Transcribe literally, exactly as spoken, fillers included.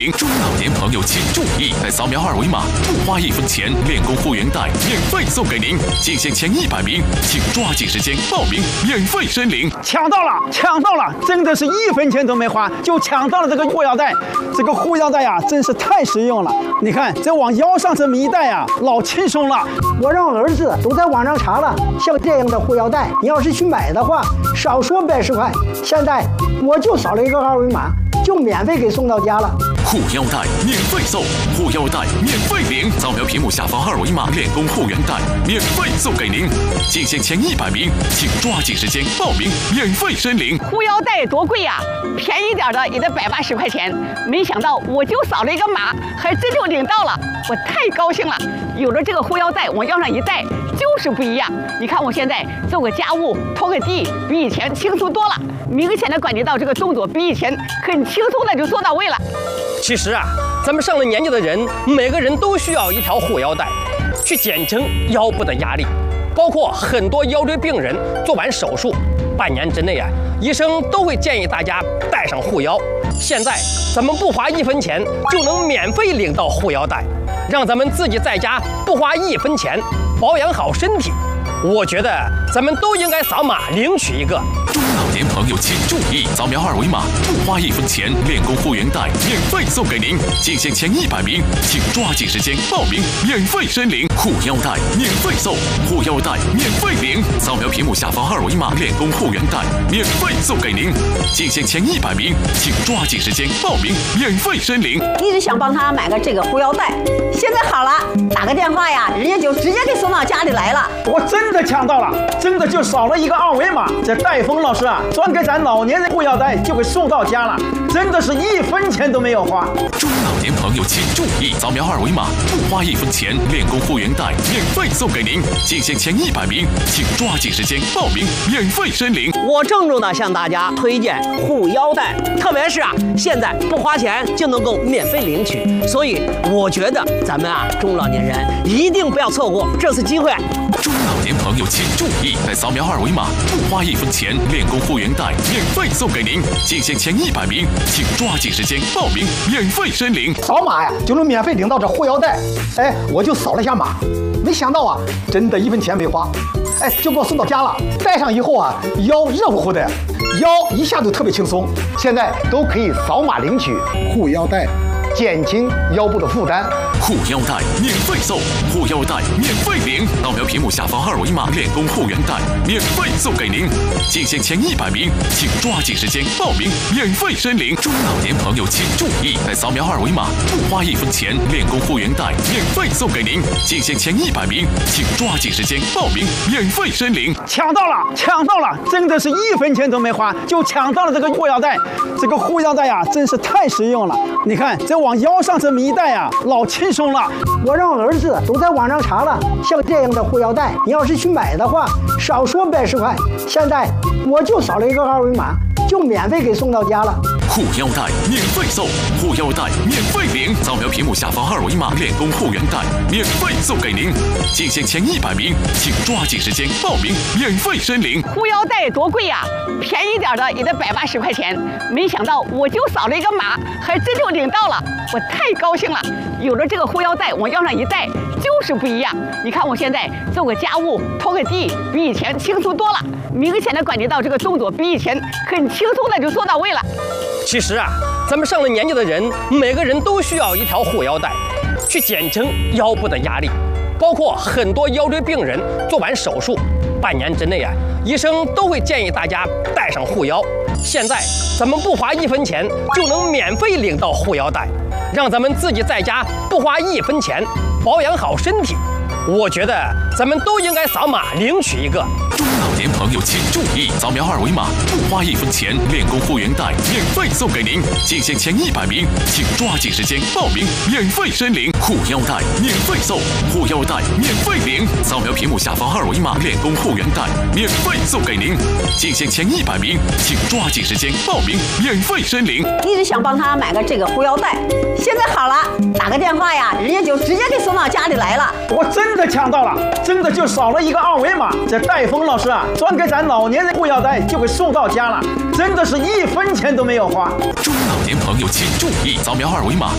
中老年朋友请注意，在扫描二维码不花一分钱，练功会员袋免费送给您。进线前一百名，请抓紧时间报名，免费申领。 抢到了，抢到了！真的是一分钱都没花就抢到了这个护腰带。这个护腰带呀，真是太实用了。你看，这往腰上这么一戴呀，老轻松了。 我让儿子都在网上查了，像这样的护腰带，你要是去买的话，少说百十块。现在我就扫了一个二维码，就免费给送到家了。 护腰带免费送，护腰带免费领。扫描屏幕下方二维码，练功会员袋免费送给您。进线前一百名，请抓紧时间报名，免费申领。 护腰带多贵呀、啊，便宜点的也得百八十块钱。没想到我就扫了一个码，还真就领到了，我太高兴了。有了这个护腰带，往腰上一戴，就是不一样。你看我现在做个家务、拖个地，比以前轻松多了。明显的感觉到这个动作比以前很轻松的就做到位了。 其实啊，咱们上了年纪的人，每个人都需要一条护腰带，去减轻腰部的压力。包括很多腰椎病人做完手术，半年之内啊，医生都会建议大家带上护腰。现在咱们不花一分钱就能免费领到护腰带，让咱们自己在家不花一分钱保养好身体。我觉得咱们都应该扫码领取一个。 中老年朋友请注意，扫描二维码不花一分钱，练功会员袋免费送给您。进线前一百名，请抓紧时间报名，免费申领。护腰带免费送，护腰带免费领。扫描屏幕下方二维码，练功会员袋免费送给您。进线前一百名，请抓紧时间报名，免费申领。 一直想帮他买个这个护腰带，现在好了，打个电话呀，人家就直接给送到家里来了。 我真的抢到了，真的就扫了一个二维码，这戴峰老师啊，专给咱老年人护腰带就给送到家了，真的是一分钱都没有花。 中老年朋友请注意，扫描二维码不花一分钱，练功会员袋免费送给您。进线前一百名，请抓紧时间报名，免费申领。 我郑重的向大家推荐护腰带，特别是啊，现在不花钱就能够免费领取，所以我觉得咱们啊中老年人一定不要错过这次机会。 中老年朋友请注意，在扫描二维码不花一分钱，练功会员袋免费送给您。进线前一百名，请抓紧时间报名，免费申领。 扫码呀就能免费领到这护腰带，哎，我就扫了一下码，没想到啊，真的一分钱没花，哎，就给我送到家了。戴上以后啊，腰热乎乎的，腰一下就特别轻松。现在都可以扫码领取护腰带，减轻腰部的负担。 护腰带免费送，护腰带免费领。扫描屏幕下方二维码，练功会员袋免费送给您。进线前一百名，请抓紧时间报名，免费申领。中老年朋友请注意，在扫描二维码不花一分钱，练功会员袋免费送给您。进线前一百名，请抓紧时间报名，免费申领。 抢到了，抢到了！真的是一分钱都没花就抢到了这个护腰带。这个护腰带呀，真是太实用了。你看，这往腰上这么一戴呀，老轻松了。 我让儿子都在网上查了，像这样的护腰带，你要是去买的话，少说百十块。现在我就扫了一个二维码，就免费给送到家了。 护腰带免费送，护腰带免费领。扫描屏幕下方二维码，练功会员袋免费送给您。进线前一百名，请抓紧时间报名，免费申领。 护腰带多贵呀、啊，便宜点的也得百八十块钱。没想到我就扫了一个码，还真就领到了，我太高兴了。有了这个护腰带，往腰上一戴，就是不一样。你看我现在做个家务、拖个地，比以前轻松多了。明显的感觉到这个动作比以前很轻松的就做到位了。 其实啊，咱们上了年纪的人，每个人都需要一条护腰带，去减轻腰部的压力。包括很多腰椎病人做完手术，半年之内啊，医生都会建议大家带上护腰。现在咱们不花一分钱就能免费领到护腰带，让咱们自己在家不花一分钱保养好身体。我觉得咱们都应该扫码领取一个。 中老年朋友请注意，扫描二维码不花一分钱，练功会员袋免费送给您。进线前一百名，请抓紧时间报名，免费申领。护腰带免费送，护腰带免费领。扫描屏幕下方二维码，练功会员袋免费送给您。进线前一百名，请抓紧时间报名，免费申领。 一直想帮他买个这个护腰带，现在好了，打个电话呀，人家就直接给送到家里来了。 我真的抢到了，真的就扫了一个二维码，这戴峰老师啊，专给咱老年人护腰带就给送到家了，真的是一分钱都没有花。 中老年朋友请注意，扫描二维码